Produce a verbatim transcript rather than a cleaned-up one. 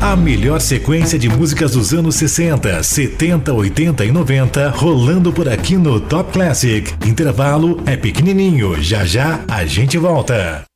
A melhor sequência de músicas dos anos sessenta, setenta, oitenta e noventa rolando por aqui no Top Classic. Intervalo é pequenininho, já já a gente volta.